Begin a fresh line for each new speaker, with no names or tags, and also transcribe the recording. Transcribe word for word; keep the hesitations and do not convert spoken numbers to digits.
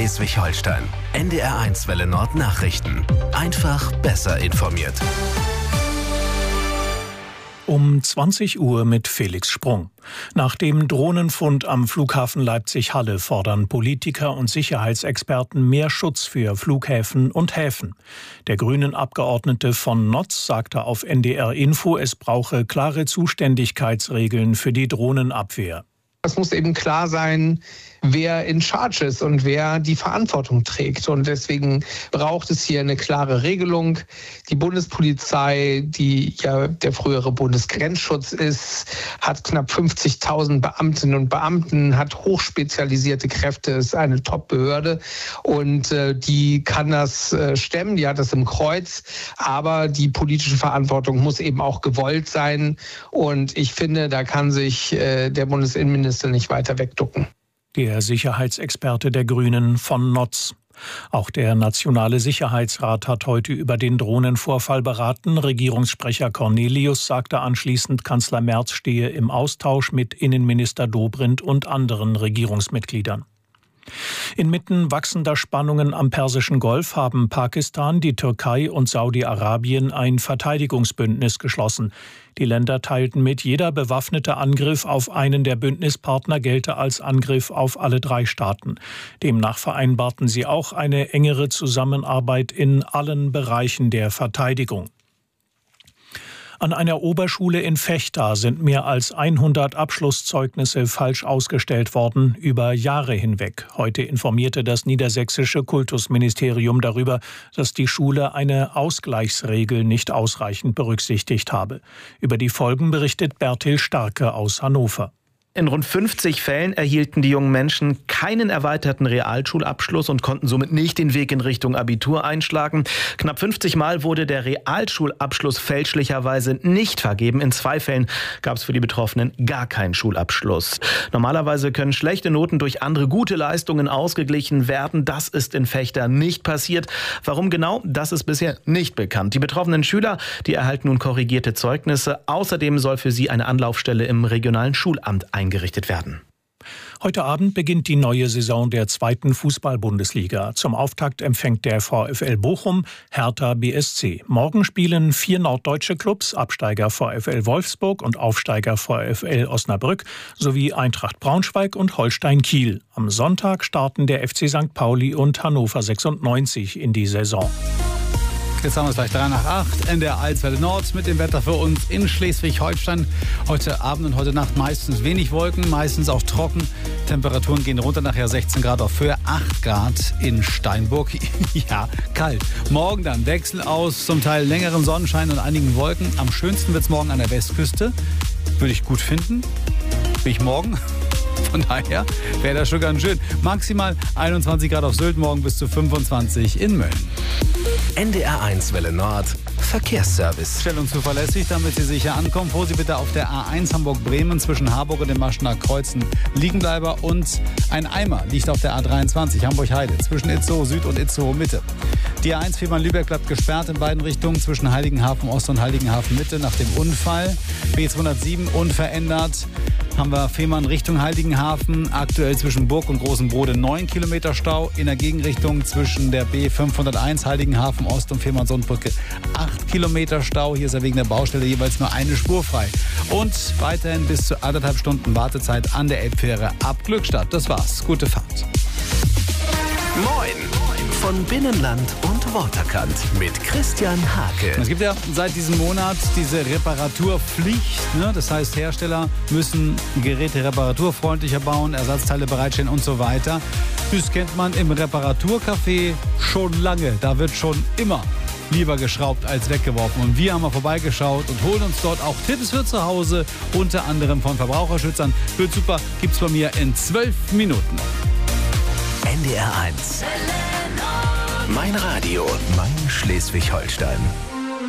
Schleswig-Holstein. N D R eins Welle Nord Nachrichten. Einfach besser informiert.
Um zwanzig Uhr mit Felix Sprung. Nach dem Drohnenfund am Flughafen Leipzig-Halle fordern Politiker und Sicherheitsexperten mehr Schutz für Flughäfen und Häfen. Der Grünen-Abgeordnete von Notz sagte auf N D R Info, es brauche klare Zuständigkeitsregeln für die Drohnenabwehr.
Es muss eben klar sein, wer in charge ist und wer die Verantwortung trägt. Und deswegen braucht es hier eine klare Regelung. Die Bundespolizei, die ja der frühere Bundesgrenzschutz ist, hat knapp fünfzigtausend Beamtinnen und Beamten, hat hochspezialisierte Kräfte, ist eine Top-Behörde und äh, die kann das äh, stemmen, die hat das im Kreuz. Aber die politische Verantwortung muss eben auch gewollt sein. Und ich finde, da kann sich äh, der Bundesinnenminister nicht weiter wegducken.
Der Sicherheitsexperte der Grünen von Notz. Auch der Nationale Sicherheitsrat hat heute über den Drohnenvorfall beraten. Regierungssprecher Cornelius sagte anschließend, Kanzler Merz stehe im Austausch mit Innenminister Dobrindt und anderen Regierungsmitgliedern. Inmitten wachsender Spannungen am Persischen Golf haben Pakistan, die Türkei und Saudi-Arabien ein Verteidigungsbündnis geschlossen. Die Länder teilten mit, jeder bewaffnete Angriff auf einen der Bündnispartner gelte als Angriff auf alle drei Staaten. Demnach vereinbarten sie auch eine engere Zusammenarbeit in allen Bereichen der Verteidigung. An einer Oberschule in Vechta sind mehr als hundert Abschlusszeugnisse falsch ausgestellt worden, über Jahre hinweg. Heute informierte das niedersächsische Kultusministerium darüber, dass die Schule eine Ausgleichsregel nicht ausreichend berücksichtigt habe. Über die Folgen berichtet Bertil Starke aus Hannover.
In rund fünfzig Fällen erhielten die jungen Menschen keinen erweiterten Realschulabschluss und konnten somit nicht den Weg in Richtung Abitur einschlagen. Knapp fünfzig Mal wurde der Realschulabschluss fälschlicherweise nicht vergeben. In zwei Fällen gab es für die Betroffenen gar keinen Schulabschluss. Normalerweise können schlechte Noten durch andere gute Leistungen ausgeglichen werden. Das ist in Vechta nicht passiert. Warum genau? Das ist bisher nicht bekannt. Die betroffenen Schüler, die erhalten nun korrigierte Zeugnisse. Außerdem soll für sie eine Anlaufstelle im regionalen Schulamt eingerichtet werden.
Heute Abend beginnt die neue Saison der zweiten Fußball-Bundesliga. Zum Auftakt empfängt der VfL Bochum Hertha B S C. Morgen spielen vier norddeutsche Clubs, Absteiger VfL Wolfsburg und Aufsteiger VfL Osnabrück sowie Eintracht Braunschweig und Holstein Kiel. Am Sonntag starten der F C Sankt Pauli und Hannover sechsundneunzig in die Saison.
Jetzt haben wir es gleich drei nach acht. N D R eins Welle Nord mit dem Wetter für uns in Schleswig-Holstein. Heute Abend und heute Nacht meistens wenig Wolken, meistens auch trocken. Temperaturen gehen runter, nachher sechzehn Grad auf Höhe, acht Grad in Steinburg. Ja, kalt. Morgen dann Wechsel aus zum Teil längerem Sonnenschein und einigen Wolken. Am schönsten wird es morgen an der Westküste. Würde ich gut finden. Bin ich morgen. Von daher wäre das schon ganz schön. Maximal einundzwanzig Grad auf Sylt, morgen bis zu fünfundzwanzig in Mölln.
N D R eins Welle Nord Verkehrsservice.
Stellung zuverlässig, damit Sie sicher ankommen. Vorsicht bitte auf der A eins Hamburg-Bremen zwischen Harburg und dem Maschener Kreuzen Liegenbleiber und ein Eimer liegt auf der A dreiundzwanzig Hamburg-Heide zwischen Itzehoe Süd und Itzehoe Mitte. Die A eins Fehmarn-Lübeck bleibt gesperrt in beiden Richtungen zwischen Heiligenhafen Ost und Heiligenhafen Mitte nach dem Unfall. B zweihundertsieben unverändert. Haben wir Fehmarn Richtung Heiligenhafen, aktuell zwischen Burg und Großen Brode neun Kilometer Stau, in der Gegenrichtung zwischen der B fünfhunderteins Heiligenhafen Ost und Fehmarn-Sundbrücke acht Kilometer Stau, hier ist ja wegen der Baustelle jeweils nur eine Spur frei. Und weiterhin bis zu anderthalb Stunden Wartezeit an der Elbfähre ab Glückstadt. Das war's, gute Fahrt.
Moin von Binnenland und Waterkant mit Christian Hake.
Es gibt ja seit diesem Monat diese Reparaturpflicht. Ne? Das heißt, Hersteller müssen Geräte reparaturfreundlicher bauen, Ersatzteile bereitstellen und so weiter. Das kennt man im Reparaturcafé schon lange. Da wird schon immer lieber geschraubt als weggeworfen. Und wir haben mal vorbeigeschaut und holen uns dort auch Tipps für zu Hause, unter anderem von Verbraucherschützern. Wird super, gibt's bei mir in zwölf Minuten.
N D R eins. Mein Radio, mein Schleswig-Holstein.